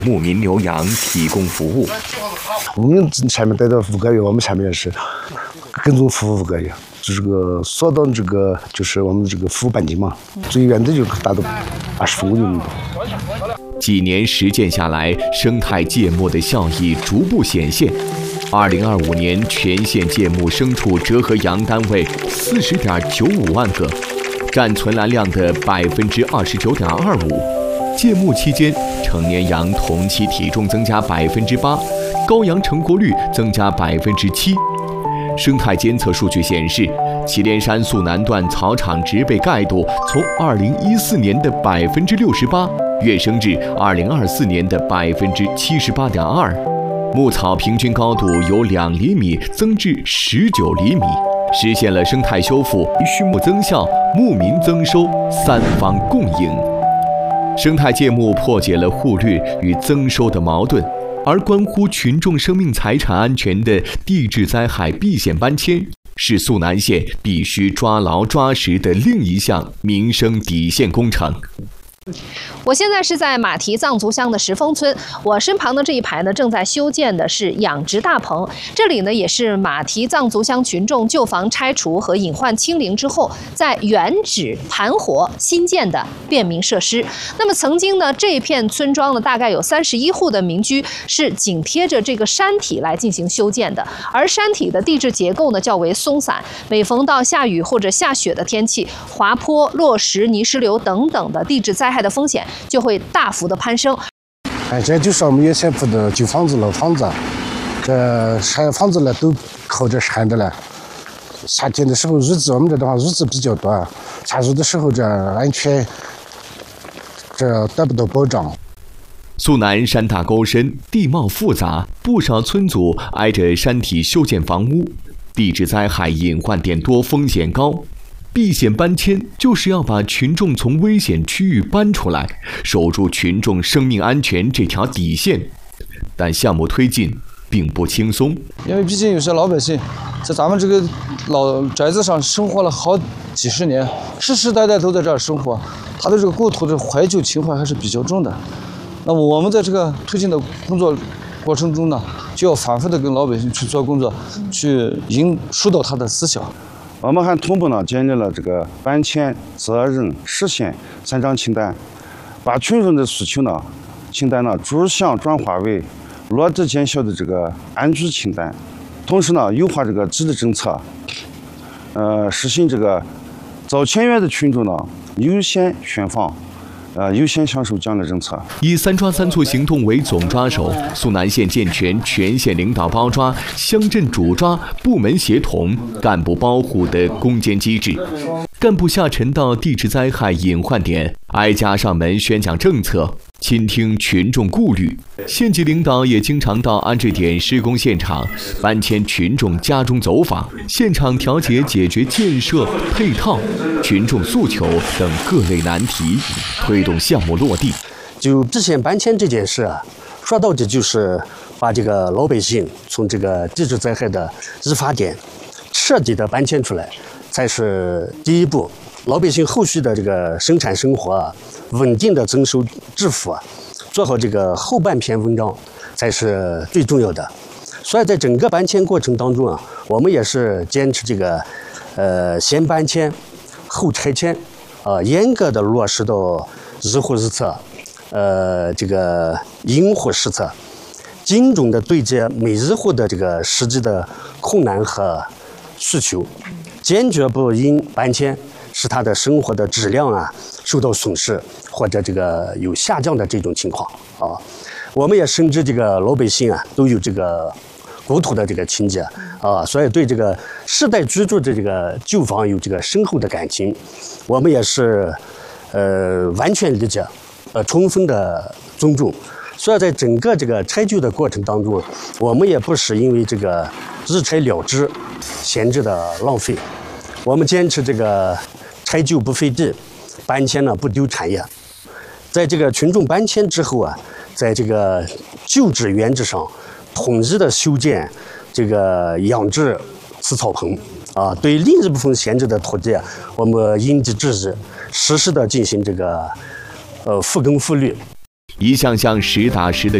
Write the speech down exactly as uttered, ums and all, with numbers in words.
牧民牛羊提供服务。 我们前面待了五个月，我们下面也是跟踪服务五个月，就这个缩到这个就是我们这个服务半径嘛，最远的就达到二十公里那么多。 几年实践下来，生态芥末的效益逐步显现。二零二五年，全县芥末牲畜折合羊单位四十点九五万个，占存栏量的百分之二十九点二五。芥末期间，成年羊同期体重增加百分之八，羔羊成活率增加百分之七。生态监测数据显示，祁连山肃南段草场植被盖度从二零一四年的百分之六十八跃升至二零二四年的百分之七十八点二，牧草平均高度由两厘米增至十九厘米，实现了生态修复、畜牧增效、牧民增收三方共赢。生态芥末破解了护绿与增收的矛盾，而关乎群众生命财产安全的地质灾害避险搬迁，是肃南县必须抓牢抓实的另一项民生底线工程。 我现在是在马蹄藏族乡的石峰村，我身旁的这一排呢，正在修建的是养殖大棚。这里呢，也是马蹄藏族乡群众旧房拆除和隐患清零之后，在原址盘活新建的便民设施。那么曾经呢，这片村庄呢，大概有三十一户的民居是紧贴着这个山体来进行修建的，而山体的地质结构呢较为松散，每逢到下雨或者下雪的天气，滑坡、落石、泥石流等等的地质灾害的风险就会大幅的攀升。 哎，这就是我们原先铺的旧房子、老房子，这山房子呢都靠着山的了。夏天的时候日子，我们这的话日子比较短，下雨的时候这安全这得不到保障。 肃南山大沟深，地貌复杂，不少村组挨着山体修建房屋，地质灾害隐患点多，风险高。避险搬迁就是要把群众从危险区域搬出来，守住群众生命安全这条底线。但项目推进并不轻松， 因为毕竟有些老百姓在咱们这个老宅子上生活了好几十年，世世代代都在这儿生活，他的这个故土的怀旧情怀还是比较重的。那么我们在这个推进的工作过程中呢，就要反复的跟老百姓去做工作，去引疏导他的思想。 我们还同步呢建立了这个搬迁责任实现三张清单，把群众的诉求呢清单呢逐项转化为落地见效的这个安居清单，同时呢优化这个治理政策，呃实行这个早签约的群众呢优先选房。呃，优先享受奖励政策。 以三抓三促行动为总抓手，肃南县健全全县领导包抓、乡镇主抓、部门协同、干部包护的攻坚机制。干部下沉到地质灾害隐患点，挨家上门宣讲政策，倾听群众顾虑。县级领导也经常到安置点施工现场，搬迁群众家中走访，现场调解解决建设、配套、群众诉求等各类难题，推动项目落地。 就避险搬迁这件事啊，说到底就是把这个老百姓从这个地质灾害的易发点彻底的搬迁出来，才是第一步。老百姓后续的这个生产生活啊，稳定的增收致富啊，做好这个后半篇文章才是最重要的。所以在整个搬迁过程当中啊，我们也是坚持这个呃先搬迁后拆迁啊、呃，严格的落实到日户日测，呃这个因户施测，精准的对接每日户的这个实际的困难和需求，坚决不因搬迁使他的生活的质量啊受到损失或者这个有下降的这种情况啊。我们也深知这个老百姓啊都有这个故土的这个情结啊，所以对这个世代居住的这个旧房有这个深厚的感情，我们也是呃完全理解，呃充分的尊重。所以在整个这个拆旧的过程当中，我们也不是因为这个日拆了之、闲置的浪费，我们坚持这个拆旧不费地，搬迁呢不丢产业。在这个群众搬迁之后啊，在这个旧址原址上统一的修建这个养殖饲草棚啊，对另一部分闲置的土地，我们因地制宜，实时的进行这个呃复耕复绿。 一项项实打实的